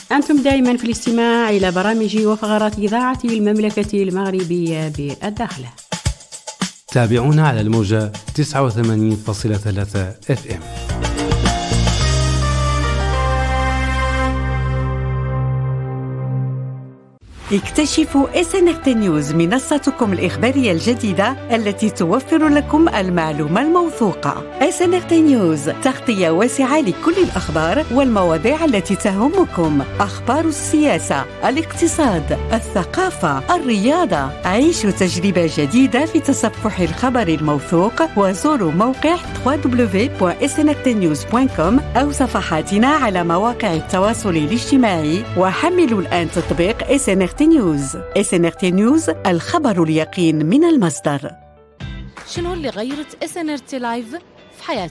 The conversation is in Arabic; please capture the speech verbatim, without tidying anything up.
أنتم دائما في الاستماع إلى برامج وفقرات إذاعة المملكة المغربية بالداخل. تابعونا على الموجة تسعة وثمانين فاصلة ثلاثة اف ام. اكتشفوا إس إن إر تي نيوز، منصتكم الإخبارية الجديدة التي توفر لكم المعلومة الموثوقة. إس إن إر تي نيوز، تغطية واسعة لكل الأخبار والمواضيع التي تهمكم، أخبار السياسة، الاقتصاد، الثقافة، الرياضة. عيشوا تجربة جديدة في تصفح الخبر الموثوق، وزوروا موقع دبليو دبليو دبليو دوت إس إن إر تي نيوز دوت كوم أو صفحاتنا على مواقع التواصل الاجتماعي، وحملوا الآن تطبيق إس إن إر تي نيوز. إس إن إر تي نيوز، الخبر اليقين من المصدر. شنو اللي غيرت إس إن إر تي لايف في حياتك؟